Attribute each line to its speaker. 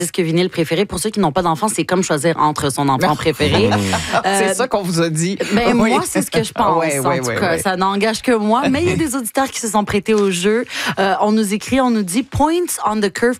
Speaker 1: disque vinyle préféré. Pour ceux qui n'ont pas d'enfants, c'est comme choisir entre son enfant préféré.
Speaker 2: C'est ça qu'on vous a dit.
Speaker 1: Ben,
Speaker 2: Oui.
Speaker 1: moi, c'est ce que je pense. En tout cas, ça n'engage que moi. Mais il y a des auditeurs qui se sont prêtés au jeu. On nous écrit, on nous dit « Points on the curve